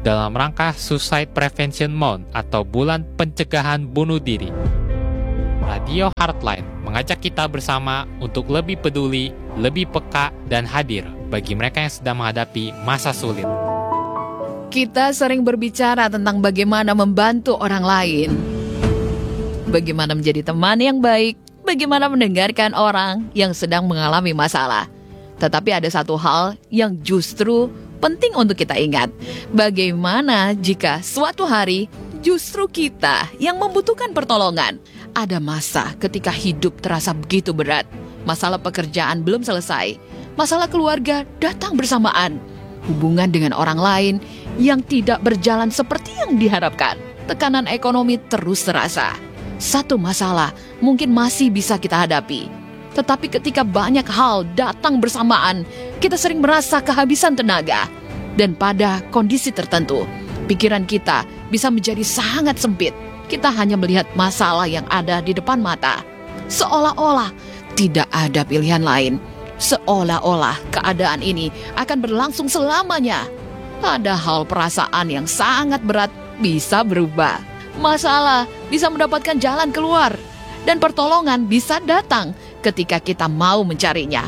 dalam rangka Suicide Prevention Month atau Bulan Pencegahan Bunuh Diri. Radio Heartline mengajak kita bersama untuk lebih peduli, lebih peka, dan hadir bagi mereka yang sedang menghadapi masa sulit. Kita sering berbicara tentang bagaimana membantu orang lain, bagaimana menjadi teman yang baik, bagaimana mendengarkan orang yang sedang mengalami masalah. Tetapi ada satu hal yang justru penting untuk kita ingat. Bagaimana jika suatu hari justru kita yang membutuhkan pertolongan? Ada masa ketika hidup terasa begitu berat. Masalah pekerjaan belum selesai. Masalah keluarga datang bersamaan. Hubungan dengan orang lain yang tidak berjalan seperti yang diharapkan. Tekanan ekonomi terus terasa. Satu masalah mungkin masih bisa kita hadapi. Tetapi ketika banyak hal datang bersamaan, kita sering merasa kehabisan tenaga. Dan pada kondisi tertentu, pikiran kita bisa menjadi sangat sempit. Kita hanya melihat masalah yang ada di depan mata. Seolah-olah tidak ada pilihan lain. Seolah-olah keadaan ini akan berlangsung selamanya. Padahal perasaan yang sangat berat bisa berubah. Masalah bisa mendapatkan jalan keluar. Dan pertolongan bisa datang ketika kita mau mencarinya.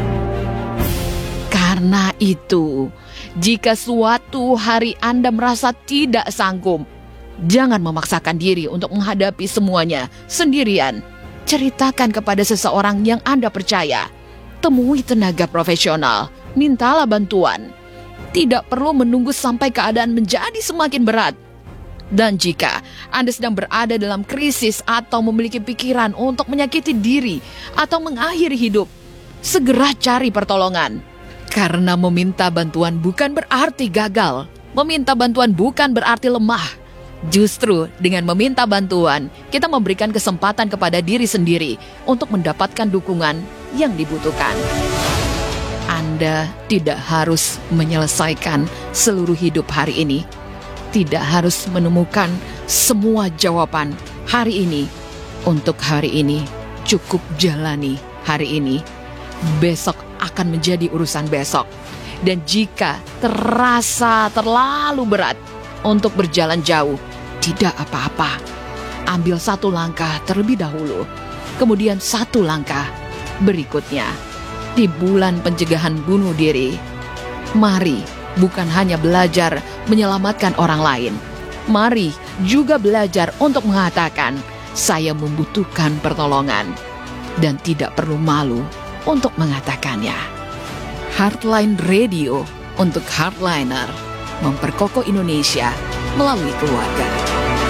Karena itu, jika suatu hari Anda merasa tidak sanggup, jangan memaksakan diri untuk menghadapi semuanya sendirian. Ceritakan kepada seseorang yang Anda percaya. Temui tenaga profesional, mintalah bantuan. Tidak perlu menunggu sampai keadaan menjadi semakin berat. Dan jika Anda sedang berada dalam krisis atau memiliki pikiran untuk menyakiti diri atau mengakhiri hidup, segera cari pertolongan. Karena meminta bantuan bukan berarti gagal. Meminta bantuan bukan berarti lemah. Justru dengan meminta bantuan, kita memberikan kesempatan kepada diri sendiri untuk mendapatkan dukungan yang dibutuhkan. Anda tidak harus menyelesaikan seluruh hidup hari ini. Tidak harus menemukan semua jawaban hari ini. Untuk hari ini, cukup jalani hari ini. Besok akan menjadi urusan besok. Dan jika terasa terlalu berat untuk berjalan jauh, tidak apa-apa. Ambil satu langkah terlebih dahulu, kemudian satu langkah berikutnya. Di bulan pencegahan bunuh diri, mari bukan hanya belajar menyelamatkan orang lain. Mari juga belajar untuk mengatakan, saya membutuhkan pertolongan. Dan tidak perlu malu untuk mengatakannya. Heartline Radio untuk Heartliner, memperkokoh Indonesia melalui keluarga.